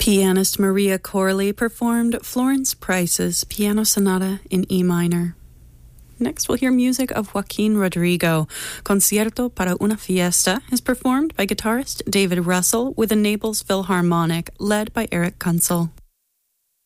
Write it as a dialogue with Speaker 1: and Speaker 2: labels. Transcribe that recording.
Speaker 1: Pianist Maria Corley performed Florence Price's Piano Sonata in E minor. Next, we'll hear music of Joaquin Rodrigo. Concierto para una Fiesta is performed by guitarist David Russell with the Naples Philharmonic, led by Eric Kunzel.